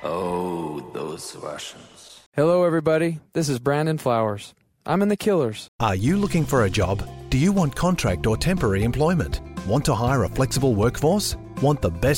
Oh, those Russians. Hello, everybody. This is Brandon Flowers. I'm in the Killers. Are you looking for a job? Do you want contract or temporary employment? Want to hire a flexible workforce? Want the best